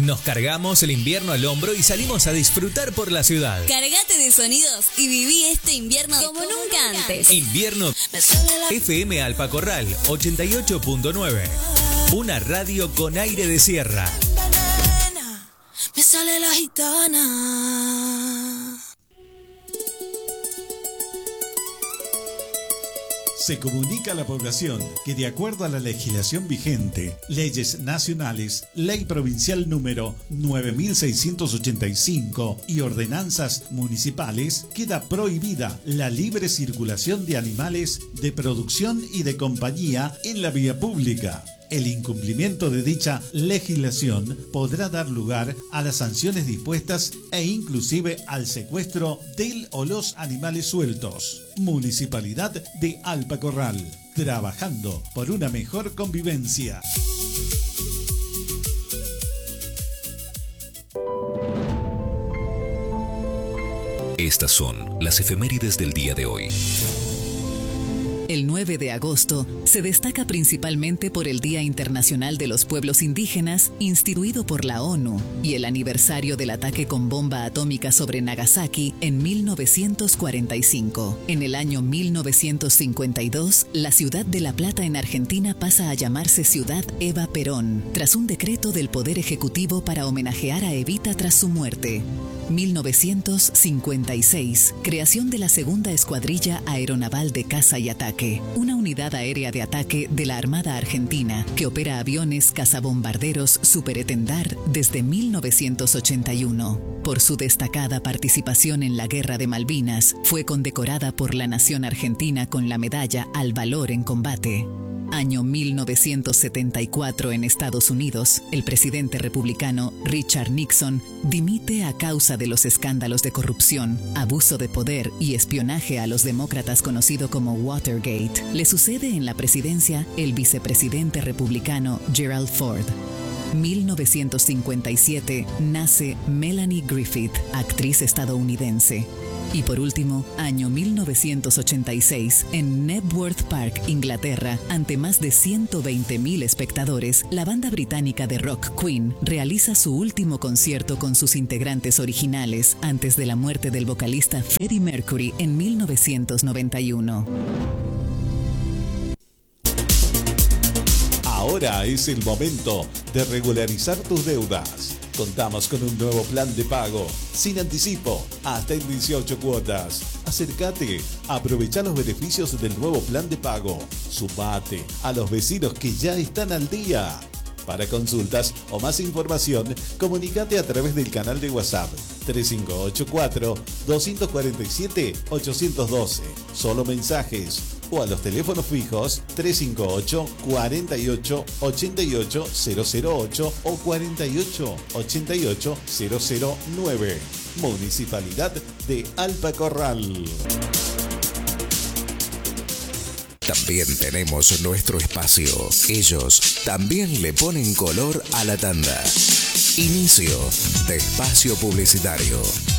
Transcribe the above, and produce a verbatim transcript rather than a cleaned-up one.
Nos cargamos el invierno al hombro y salimos a disfrutar por la ciudad. Cargate de sonidos y viví este invierno como, como nunca antes. Invierno F M Alpacorral ochenta y ocho punto nueve. Una radio con aire de sierra. Me sale la gitana. Se comunica a la población que de acuerdo a la legislación vigente, leyes nacionales, ley provincial número nueve mil seiscientos ochenta y cinco y ordenanzas municipales, queda prohibida la libre circulación de animales de producción y de compañía en la vía pública. El incumplimiento de dicha legislación podrá dar lugar a las sanciones dispuestas e inclusive al secuestro del o los animales sueltos. Municipalidad de Alpacorral, trabajando por una mejor convivencia. Estas son las efemérides del día de hoy. El nueve de agosto se destaca principalmente por el Día Internacional de los Pueblos Indígenas, instituido por la ONU, y el aniversario del ataque con bomba atómica sobre Nagasaki en mil novecientos cuarenta y cinco. En el año mil novecientos cincuenta y dos, la ciudad de La Plata en Argentina pasa a llamarse Ciudad Eva Perón, tras un decreto del Poder Ejecutivo para homenajear a Evita tras su muerte. mil novecientos cincuenta y seis, creación de la Segunda Escuadrilla Aeronaval de Caza y Ataque, una unidad aérea de ataque de la Armada Argentina que opera aviones cazabombarderos Superetendard desde mil novecientos ochenta y uno. Por su destacada participación en la Guerra de Malvinas, fue condecorada por la nación argentina con la medalla al valor en combate. Año mil novecientos setenta y cuatro en Estados Unidos, el presidente republicano Richard Nixon dimite a causa de los escándalos de corrupción, abuso de poder y espionaje a los demócratas conocido como Watergate. Le sucede en la presidencia el vicepresidente republicano Gerald Ford. mil novecientos cincuenta y siete nace Melanie Griffith, actriz estadounidense. Y por último, año mil novecientos ochenta y seis, en Knebworth Park, Inglaterra, ante más de ciento veinte mil espectadores, la banda británica de rock Queen realiza su último concierto con sus integrantes originales antes de la muerte del vocalista Freddie Mercury en mil novecientos noventa y uno. Ahora es el momento de regularizar tus deudas. Contamos con un nuevo plan de pago, sin anticipo, hasta en dieciocho cuotas. Acércate, aprovecha los beneficios del nuevo plan de pago. Sumate a los vecinos que ya están al día. Para consultas o más información, comunícate a través del canal de WhatsApp tres cinco ocho cuatro, dos cuatro siete, ocho uno dos. Solo mensajes. O a los teléfonos fijos tres cinco ocho, cuatro ocho, ocho ocho cero cero ocho o cuarenta y ocho, ochenta y ocho, cero cero nueve. Municipalidad de Alpacorral. También tenemos nuestro espacio. Ellos también le ponen color a la tanda. Inicio de espacio publicitario.